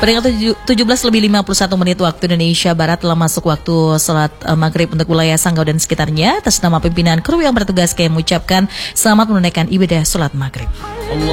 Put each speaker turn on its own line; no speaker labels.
Peringkat 17:51 waktu Indonesia Barat telah masuk waktu salat maghrib untuk wilayah Sanggau dan sekitarnya. Atas nama pimpinan kru yang bertugas kami mengucapkan selamat menunaikan ibadah salat maghrib.